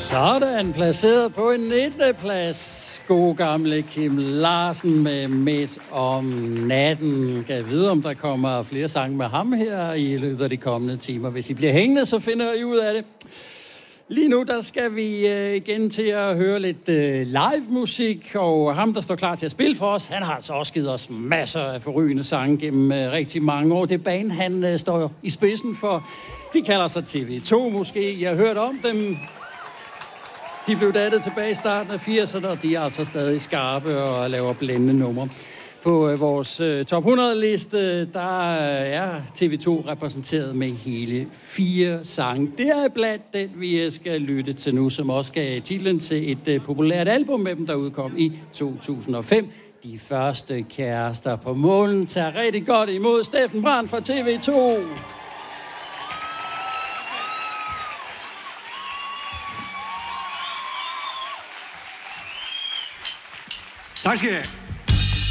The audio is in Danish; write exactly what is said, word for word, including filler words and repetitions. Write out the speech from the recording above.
Sådan, placeret på en nittende plads. God gamle Kim Larsen med Midt om natten. Kan jeg vide, om der kommer flere sange med ham her i løbet af de kommende timer. Hvis I bliver hængende, så finder I ud af det. Lige nu, der skal vi øh, igen til at høre lidt øh, live-musik, og ham, der står klar til at spille for os, han har altså også givet os masser af forrygende sange gennem øh, rigtig mange år. Det er band, han øh, står i spidsen for. De kalder sig T V to måske. I har hørt om dem. De blev dattet tilbage i starten af firserne, og de er altså stadig skarpe og laver blændende numre. På øh, vores øh, top hundrede-liste, der er T V to repræsenteret med hele fire sange. Det er blandt den, vi skal lytte til nu, som også gav titlen til et øh, populært album med dem, der udkom i to tusind og fem. De første kærester på målen tager rigtig godt imod Steffen Brandt fra T V to. Tak skal I have.